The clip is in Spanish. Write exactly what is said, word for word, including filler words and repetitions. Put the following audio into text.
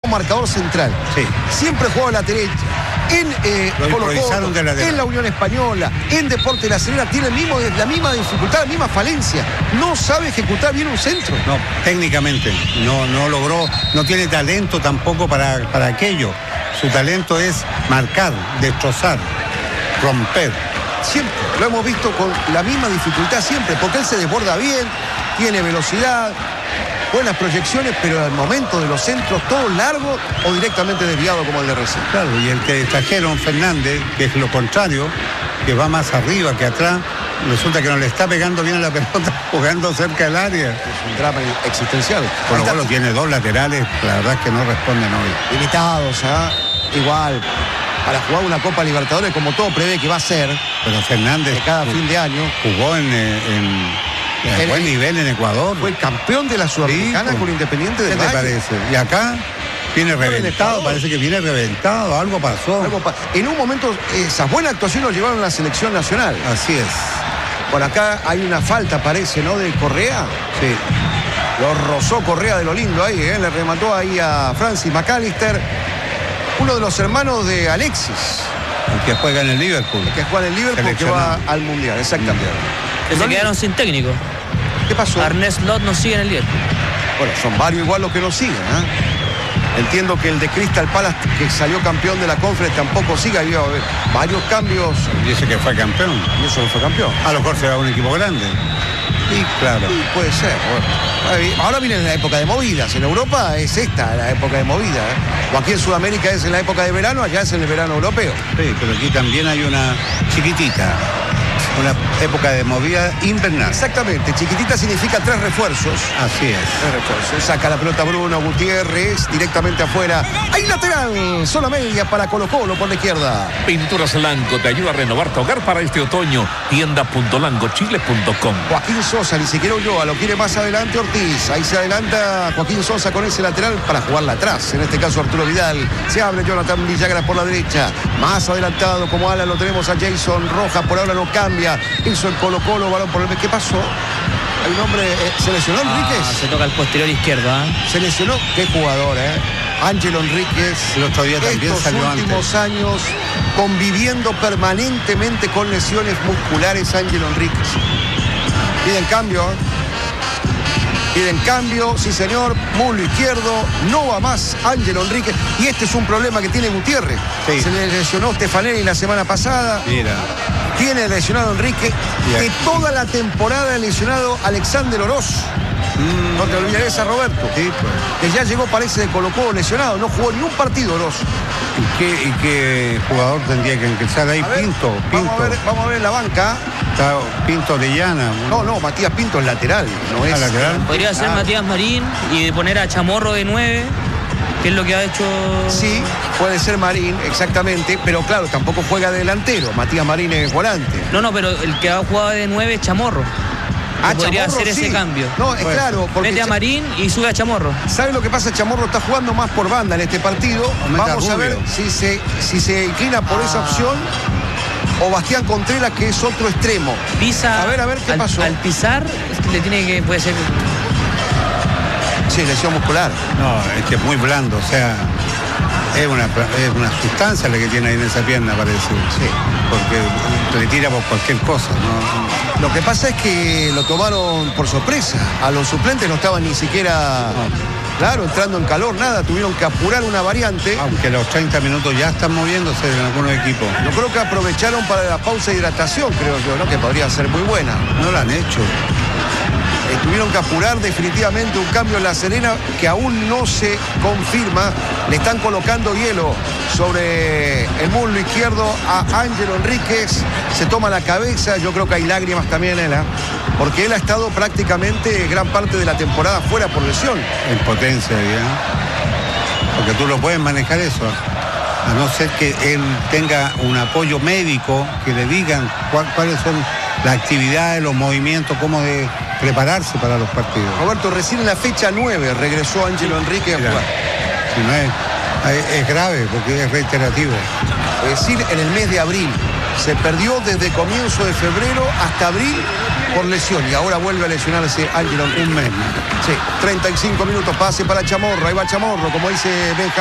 marcador central. Sí. Siempre jugaba a la derecha. En, eh, Colo Colo, de la en la Unión Española, en Deportes La Serena, tiene el mismo, la misma dificultad, la misma falencia. No sabe ejecutar bien un centro. No, técnicamente, no, no logró, no tiene talento tampoco para, para aquello. Su talento es marcar, destrozar, romper. Siempre, lo hemos visto con la misma dificultad siempre, porque él se desborda bien, tiene velocidad, buenas proyecciones, pero al momento de los centros, todo largo o directamente desviado como el de recién. Claro, y el que trajeron Fernández, que es lo contrario, que va más arriba que atrás, resulta que no le está pegando bien a la pelota, jugando cerca del área. Es un drama existencial. Por lo cual tiene dos laterales, la verdad es que no responden hoy. Limitados, ¿ah? Igual. Para jugar una Copa Libertadores como todo prevé que va a ser. Pero Fernández de cada fin de año. Jugó en, en, en buen nivel en Ecuador. Fue campeón de la Sudamericana sí, con Independiente del Valle. ¿Qué te parece? Y acá viene reventado, parece que viene reventado, algo pasó. Algo pa en un momento esas buenas actuaciones lo llevaron a la selección nacional. Así es. Por acá hay una falta, parece, ¿no? De Correa. Sí. Lo rozó Correa de lo lindo ahí, ¿eh? Le remató ahí a Francis McAllister. Uno de los hermanos de Alexis. El que juega en el Liverpool. El que juega en el Liverpool, que va al Mundial, exactamente. Que se quedaron sin técnico. ¿Qué pasó? Arne Slot no sigue en el Liverpool. Bueno, son varios igual los que no siguen, ¿eh? Entiendo que el de Crystal Palace, que salió campeón de la Conference, tampoco sigue. Había varios cambios. Dice que fue campeón. Y eso no fue campeón. A lo mejor será un equipo grande. Sí, claro. Sí, puede ser. Bueno, ahora viene la época de movidas. En Europa es esta la época de movida, ¿eh? O aquí en Sudamérica es en la época de verano, allá es en el verano europeo. Sí, pero aquí también hay una chiquitita. Una época de movida invernal. Exactamente, chiquitita significa tres refuerzos. Así es. Tres refuerzos. Saca la pelota Bruno Gutiérrez directamente afuera. Hay lateral, zona media para Colo Colo por la izquierda. Pinturas Lanco te ayuda a renovar tu hogar para este otoño. tienda punto lanco chile punto com. Joaquín Sosa, ni siquiera Ulloa, lo quiere más adelante Ortiz. Ahí se adelanta Joaquín Sosa con ese lateral para jugarla atrás. En este caso Arturo Vidal. Se abre Jonathan Villagra por la derecha. Más adelantado como ala lo tenemos a Jason Rojas. Por ahora no cambia. Hizo el Colo Colo, balón por el... ¿Qué pasó? Hay un hombre... Eh, ¿Se lesionó Enríquez? Ah, se toca el posterior izquierdo, ¿eh? Se lesionó. Qué jugador, ¿eh? Ángelo Enríquez. El otro día también estos salió últimos antes. años conviviendo permanentemente con lesiones musculares Ángelo Enríquez. Piden cambio, ¿eh? Piden cambio, sí señor, muslo izquierdo, no va más Ángelo Enríquez. Y este es un problema que tiene Gutiérrez. Sí. Se le lesionó Stefanelli la semana pasada. Mira. Tiene lesionado Enrique. De toda la temporada lesionado Alexander Oroz. Mm. No te olvidarás a Roberto. Sí, pues. Que ya llegó, parece, de Colo Colo lesionado. No jugó ni un partido Oroz. ¿Y qué, y qué jugador tendría que empezar ahí? Ver, Pinto, Pinto. Vamos a, ver, vamos a ver en la banca. Está Pinto Orellana. No, no, Matías Pinto es lateral. No es ¿Ah, lateral? Podría ser ah. Matías Marín y poner a Chamorro de nueve, que es lo que ha hecho... Sí, puede ser Marín, exactamente. Pero claro, tampoco juega de delantero. Matías Marín es volante. No, no, pero el que ha jugado de nueve es Chamorro. Ah, podría Chamorro, hacer sí. ese cambio. No, es Bueno, claro. Porque mete a Marín y sube a Chamorro. ¿Sabe lo que pasa? Chamorro está jugando más por banda en este partido. Vamos a ver si se, si se inclina por ah. esa opción o Bastián Contreras, que es otro extremo. Pisa. A ver, a ver qué al, pasó. Al pisar, le tiene que. Puede ser. Sí, lesión muscular. No, es que es muy blando, o sea. Es una, es una sustancia la que tiene ahí en esa pierna, parece. Sí. Porque le tira por cualquier cosa, ¿no? Lo que pasa es que lo tomaron por sorpresa. A los suplentes no estaban ni siquiera, no. claro, entrando en calor, nada. Tuvieron que apurar una variante. Aunque a los treinta minutos ya están moviéndose en algunos equipos. Yo creo que aprovecharon para la pausa de hidratación, creo yo, ¿no? Que podría ser muy buena. No la han hecho. Eh, tuvieron que apurar definitivamente un cambio en La Serena que aún no se confirma. Le están colocando hielo sobre el muslo izquierdo a Ángelo Enríquez. Se toma la cabeza, yo creo que hay lágrimas también en él, porque él ha estado prácticamente gran parte de la temporada fuera por lesión. En potencia, ¿ya? Porque tú lo puedes manejar eso. A no ser que él tenga un apoyo médico, que le digan cuál, cuáles son las actividades, los movimientos, cómo de prepararse para los partidos. Roberto, recién en la fecha nueve regresó Ángelo Enríquez a jugar. Si no es, es, es grave, porque es reiterativo. Es decir, en el mes de abril. Se perdió desde comienzo de febrero hasta abril por lesión. Y ahora vuelve a lesionarse Ángelo Enríquez. Un mes. Sí, treinta y cinco minutos, pase para Chamorro. Ahí va Chamorro, como dice Benjamín.